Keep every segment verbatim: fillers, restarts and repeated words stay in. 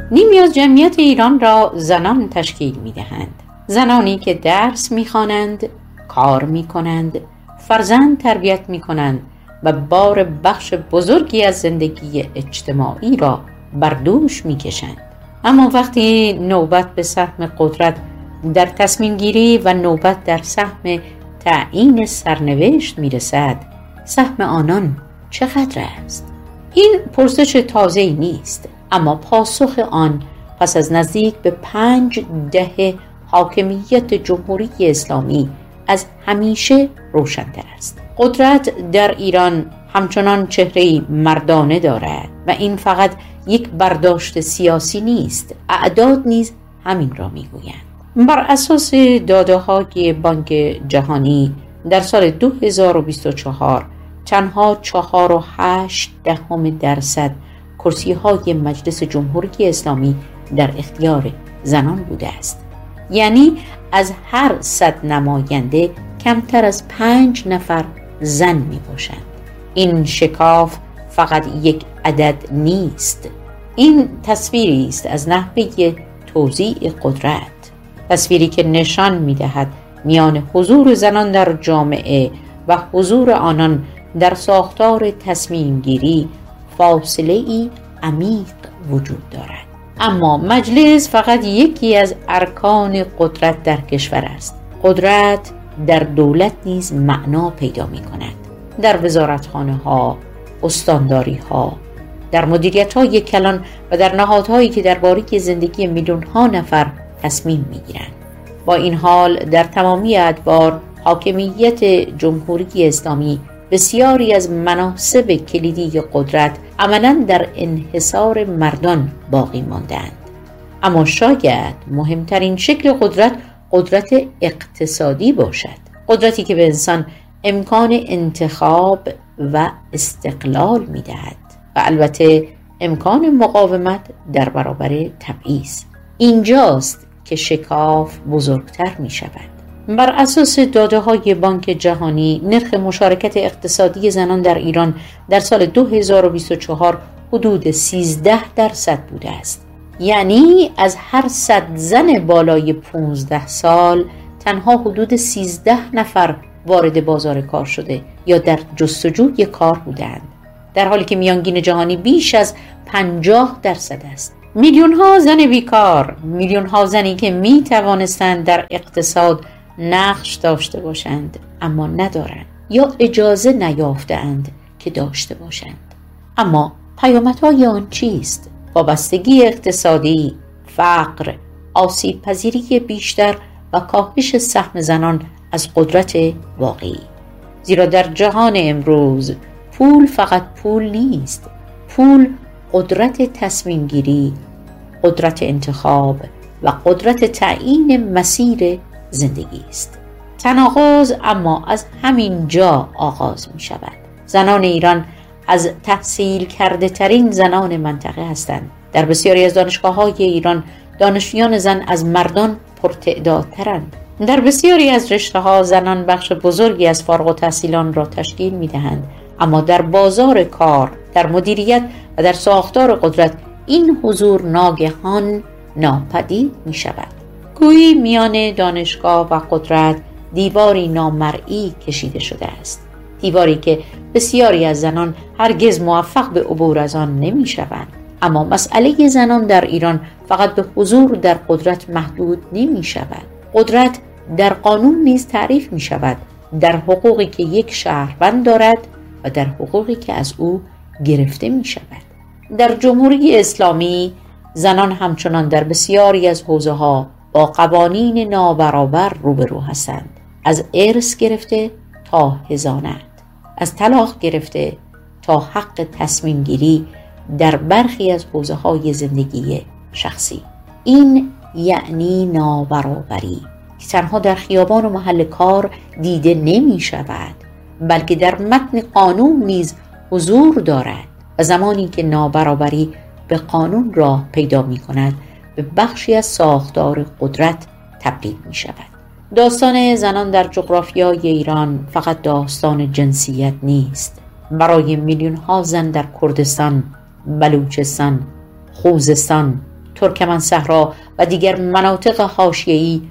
نیمی از جمعیت ایران را زنان تشکیل می‌دهند. زنانی که درس می‌خوانند، کار می‌کنند، فرزند تربیت می‌کنند و بار بخش بزرگی از زندگی اجتماعی را بر دوش می‌کشند. اما وقتی نوبت به سهم قدرت در تصمیم گیری و نوبت در سهم تعیین سرنوشت می‌رسد، سهم آنان چقدر است؟ این پرسش تازه‌ای نیست، اما پاسخ آن پس از نزدیک به پنج دهه حاکمیت جمهوری اسلامی از همیشه روشن‌تر است. قدرت در ایران همچنان چهره‌ای مردانه دارد و این فقط یک برداشت سیاسی نیست، اعداد نیز همین را می‌گویند. بر اساس داده‌های بانک جهانی در سال دو هزار و بیست و چهار تنها چهار و هشت دهم درصد کرسی‌های مجلس جمهوری اسلامی در اختیار زنان بوده است. یعنی از هر صد نماینده کمتر از پنج نفر زن می باشند. این شکاف فقط یک عدد نیست، این تصویری است از نحوه توزیع قدرت، تصویری که نشان می دهد میان حضور زنان در جامعه و حضور آنان در ساختار تصمیم گیری فاصله ای عمیق وجود دارد. اما مجلس فقط یکی از ارکان قدرت در کشور است. قدرت در دولت نیز معنا پیدا می کند. در وزارتخانه ها، استانداری ها، در مدیریت های کلان و در نهادهایی که درباره زندگی میلیون ها نفر تصمیم می گیرند. با این حال در تمامی ادوار حاکمیت جمهوری اسلامی بسیاری از مناصب کلیدی قدرت عملاً در انحصار مردان باقی ماندند. اما شاید مهمترین شکل قدرت قدرت اقتصادی باشد، قدرتی که به انسان امکان انتخاب و استقلال می‌دهد و البته امکان مقاومت در برابر تبعیض. اینجاست که شکاف بزرگتر می‌شود. بر اساس داده‌های بانک جهانی نرخ مشارکت اقتصادی زنان در ایران در سال دو هزار و بیست و چهار حدود سیزده درصد بوده است. یعنی از هر صد زن بالای پانزده سال تنها حدود سیزده نفر وارد بازار کار شده یا در جستجوی کار بودند، در حالی که میانگین جهانی بیش از پنجاه درصد است. میلیون ها زن بیکار، میلیون ها زنی که می توانستند در اقتصاد نقش داشته باشند اما ندارند یا اجازه نیافتند که داشته باشند. اما پیامدهای آن چیست؟ وابستگی اقتصادی، فقر، آسیب پذیری بیشتر و کاهش سهم زنان از قدرت واقعی. زیرا در جهان امروز پول فقط پول نیست، پول قدرت تصمیم گیری، قدرت انتخاب و قدرت تعیین مسیر زندگی است. تناقض اما از همین جا آغاز می شود. زنان ایران از تحصیل کرده ترین زنان منطقه هستند. در بسیاری از دانشگاه های ایران دانشجویان زن از مردان پرتعدادترند. در بسیاری از رشته ها زنان بخش بزرگی از فارغ التحصیلان را تشکیل می دهند، اما در بازار کار، در مدیریت و در ساختار قدرت این حضور ناگهان ناپدید می شود. گویی میان دانشگاه و قدرت دیواری نامرئی کشیده شده است، دیواری که بسیاری از زنان هرگز موفق به عبور از آن نمی شوند. اما مسئله زنان در ایران فقط به حضور در قدرت محدود نمی شود. قدرت در قانون نیز تعریف می شود، در حقوقی که یک شهروند دارد و در حقوقی که از او گرفته می شود. در جمهوری اسلامی زنان همچنان در بسیاری از حوزه‌ها با قوانین نابرابر روبرو هستند، از ارث گرفته تا حضانت، از طلاق گرفته تا حق تصمیم گیری در برخی از حوزه‌های زندگی شخصی. این یعنی نابرابری که تنها در خیابان و محل کار دیده نمی شود، بلکه در متن قانون نیز حضور دارد و زمانی که نابرابری به قانون راه پیدا می کند به بخشی از ساختار قدرت تبدیل می شود. داستان زنان در جغرافیای ایران فقط داستان جنسیت نیست. برای میلیون ها زن در کردستان، بلوچستان، خوزستان، ترکمن صحرا و دیگر مناطق حاشیه‌ای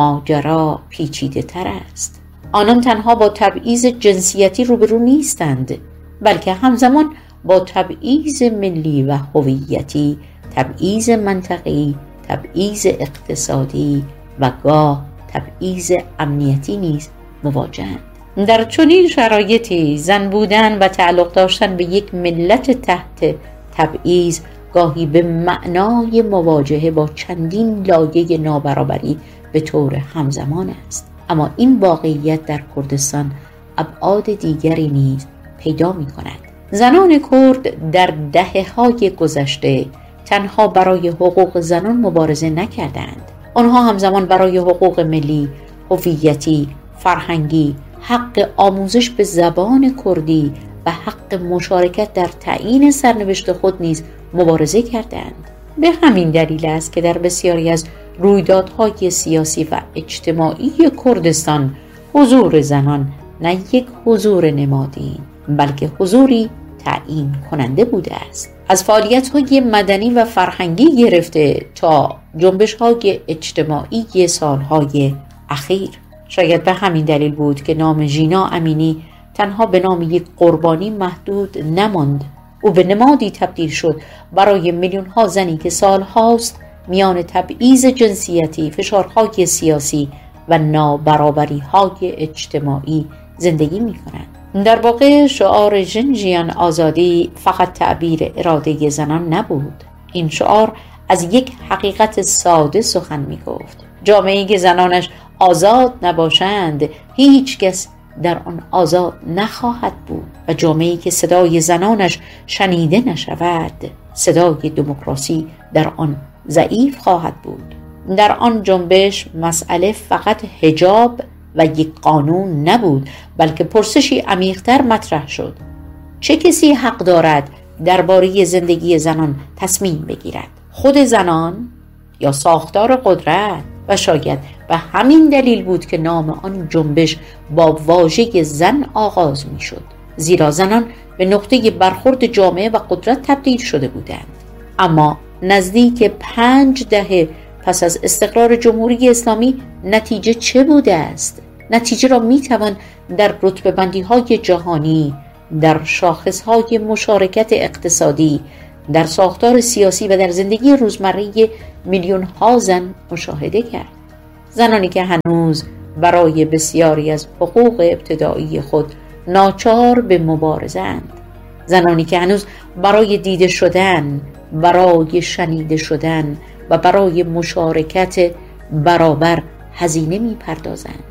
ماجرا پیچیده تر است. آنان تنها با تبعیض جنسیتی روبرو نیستند، بلکه همزمان با تبعیض ملی و هویتی، تبعیض منطقه‌ای، تبعیض اقتصادی و گاه تبعیض امنیتی نیز مواجه‌اند. در چنین شرایطی زن بودن و تعلق داشتن به یک ملت تحت تبعیض گاهی به معنای مواجهه با چندین لایه نابرابری به طور همزمان است. اما این واقعیت در کردستان ابعاد دیگری نیز پیدا می کند. زنان کرد در دهه‌های گذشته تنها برای حقوق زنان مبارزه نکردند. آنها همزمان برای حقوق ملی، هویتی، فرهنگی، حق آموزش به زبان کردی و حق مشارکت در تعیین سرنوشت خود نیز مبارزه کردند. به همین دلیل است که در بسیاری از رویدادهای سیاسی و اجتماعی کردستان حضور زنان نه یک حضور نمادین بلکه حضوری تعیین کننده بوده است. از فعالیت‌های مدنی و فرهنگی گرفته تا جنبش‌های اجتماعی سالهای اخیر. شاید به همین دلیل بود که نام ژینا امینی تنها به نام یک قربانی محدود نماند. او به نمادی تبدیل شد برای میلیون‌ها زنی که سال‌هاست میان تبعیض جنسیتی، فشارهای سیاسی و نابرابری‌های اجتماعی زندگی می‌کنند. در واقع شعار ژنژیان آزادی فقط تعبیر اراده زنان نبود. این شعار از یک حقیقت ساده سخن می‌گفت. جامعه‌ای که زنانش آزاد نباشند هیچ کس در آن آزاد نخواهد بود و جامعه‌ای که صدای زنانش شنیده نشود صدای دموکراسی در آن ضعیف خواهد بود. در آن جنبش مسئله فقط حجاب و یک قانون نبود بلکه پرسشی عمیق‌تر مطرح شد: چه کسی حق دارد درباره زندگی زنان تصمیم بگیرد؟ خود زنان یا ساختار قدرت؟ و شاید به همین دلیل بود که نام آن جنبش با واژه زن آغاز می شد، زیرا زنان به نقطه برخورد جامعه و قدرت تبدیل شده بودند. اما نزدیک پنج دهه پس از استقرار جمهوری اسلامی نتیجه چه بوده است؟ نتیجه را می توان در رتبه بندی های جهانی، در شاخص های مشارکت اقتصادی، در ساختار سیاسی و در زندگی روزمره میلیون ها زن مشاهده کرد. زنانی که هنوز برای بسیاری از حقوق ابتدایی خود ناچار به مبارزه‌اند. زنانی که هنوز برای دیده شدن، برای شنیده شدن و برای مشارکت برابر هزینه می پردازند.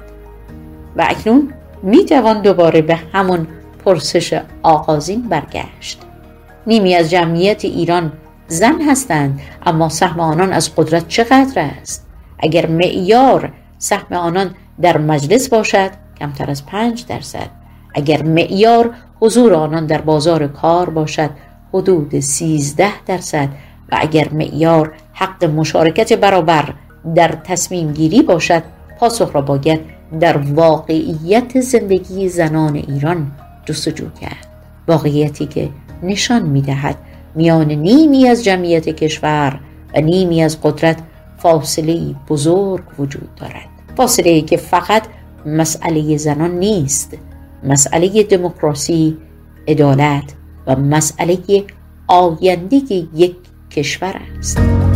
و اکنون می توان دوباره به همون پرسش آغازین برگشت. نیمی از جمعیت ایران زن هستند، اما سهم آنان از قدرت چقدر است؟ اگر معیار سهم آنان در مجلس باشد کمتر از پنج درصد، اگر معیار حضور آنان در بازار کار باشد حدود سیزده درصد و اگر معیار حق مشارکت برابر در تصمیم گیری باشد، پاسخ را باید در واقعیت زندگی زنان ایران جستجو کرد. واقعیتی که نشان می‌دهد میان نیمی از جمعیت کشور و نیمی از قدرت فاصله‌ای بزرگ وجود دارد. فاصله‌ای که فقط مسئله زنان نیست، مسئله دموکراسی، عدالت و مسئله آینده یک کشور است.